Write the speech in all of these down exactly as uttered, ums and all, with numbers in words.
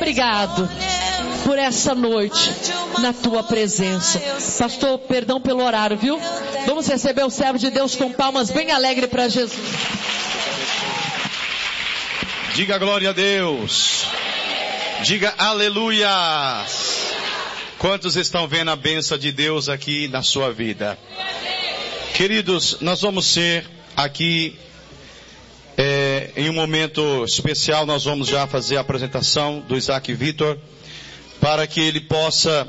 obrigado por essa noite na tua presença. Pastor, perdão pelo horário, viu? Vamos receber o servo de Deus com palmas bem alegres para Jesus. Diga glória a Deus. Diga aleluia. Quantos estão vendo a bênção de Deus aqui na sua vida? Queridos, nós vamos ser aqui é, em um momento especial. Nós vamos já fazer a apresentação do Isaac Vitor, para que ele possa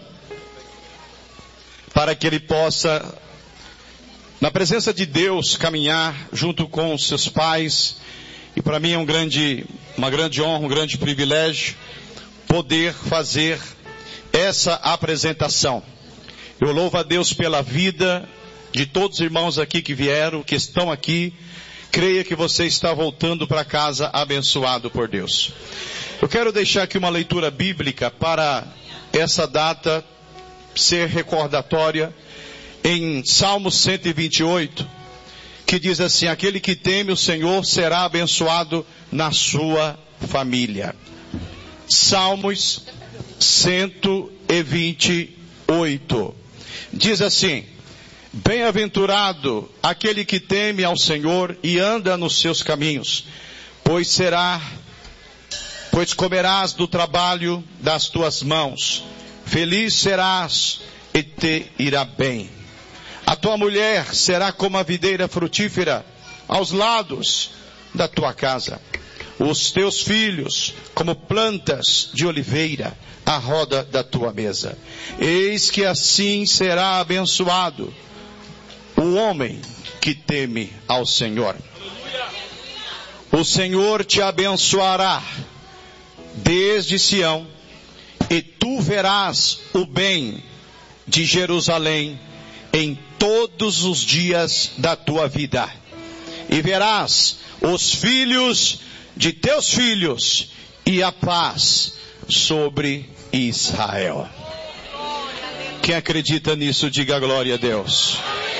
para que ele possa na presença de Deus caminhar junto com os seus pais. E para mim é um grande, uma grande honra, um grande privilégio poder fazer essa apresentação. Eu louvo a Deus pela vida de todos os irmãos aqui que vieram, que estão aqui. Creia que você está voltando para casa abençoado por Deus. Eu quero deixar aqui uma leitura bíblica para essa data ser recordatória em Salmo cento e vinte e oito, que diz assim: aquele que teme o Senhor será abençoado na sua família. Salmos cento e vinte e oito diz assim: bem-aventurado aquele que teme ao Senhor e anda nos seus caminhos, pois será, pois comerás do trabalho das tuas mãos, feliz serás e te irá bem. A tua mulher será como a videira frutífera aos lados da tua casa, os teus filhos como plantas de oliveira à roda da tua mesa. Eis que assim será abençoado o homem que teme ao Senhor. O Senhor te abençoará desde Sião, e tu verás o bem de Jerusalém em todos os dias da tua vida, e verás os filhos de teus filhos e a paz sobre Israel. Quem acredita nisso, diga glória a Deus.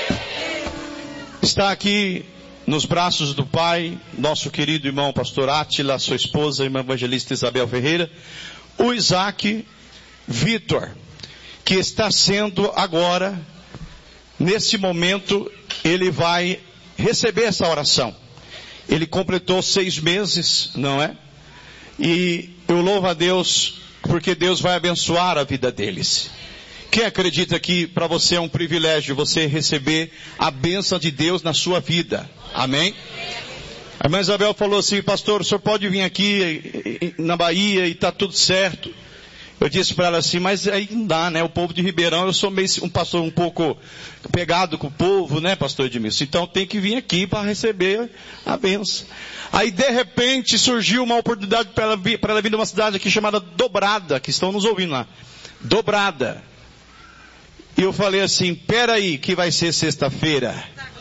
Está aqui nos braços do Pai, nosso querido irmão pastor Átila, sua esposa, irmã evangelista Isabel Ferreira, o Isaac Vitor, que está sendo agora, nesse momento, ele vai receber essa oração. Ele completou seis meses, não é? E eu louvo a Deus, porque Deus vai abençoar a vida deles. Quem acredita que para você é um privilégio você receber a bênção de Deus na sua vida? Amém? A irmã Isabel falou assim: pastor, o senhor pode vir aqui na Bahia e está tudo certo. Eu disse para ela assim: mas aí não dá, né? O povo de Ribeirão, eu sou meio um pastor um pouco pegado com o povo, né, pastor Edmilson? Então tem que vir aqui para receber a bênção. Aí de repente surgiu uma oportunidade para ela vir, para ela vir de uma cidade aqui chamada Dobrada, que estão nos ouvindo lá. Dobrada. E eu falei assim: peraí, que vai ser sexta-feira.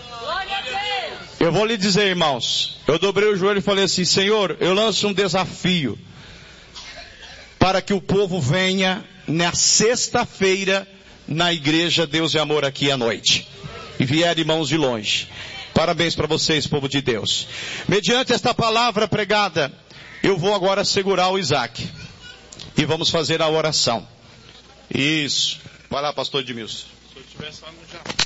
Eu vou lhe dizer, irmãos, eu dobrei o joelho e falei assim: Senhor, eu lanço um desafio para que o povo venha na sexta-feira na igreja Deus e Amor aqui à noite. E vier irmãos de longe. Parabéns para vocês, povo de Deus. Mediante esta palavra pregada, eu vou agora segurar o Isaac. E vamos fazer a oração. Isso. Vai lá, pastor Edmilson. Se eu tivesse lá, não já.